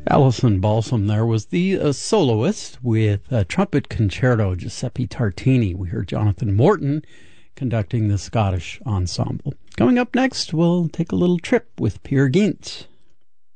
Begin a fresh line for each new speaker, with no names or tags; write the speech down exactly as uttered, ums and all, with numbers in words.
Alison Balsam there was the uh, soloist with uh, trumpet concerto Giuseppe Tartini. We heard Jonathan Morton conducting the Scottish ensemble. Coming up next, we'll take a little trip with Peer Gynt.